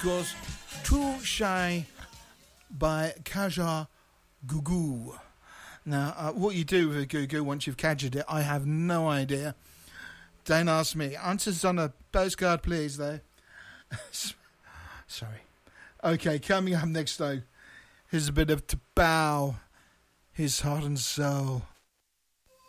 course, Too Shy by Kaja Gugu. Now, what you do with a Gugu once you've cadgered it, I have no idea. Don't ask me. Answers on a postcard, please, though. Sorry. Okay, coming up next, though, here's a bit of To Bow His Heart and Soul.